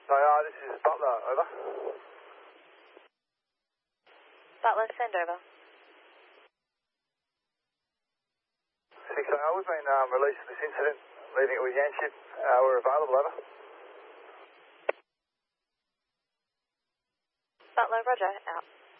This is Butler, over. Butler, send over. 6AR, we've been released from this incident, leaving it with Yanship. We're available, over. Butler, roger, out.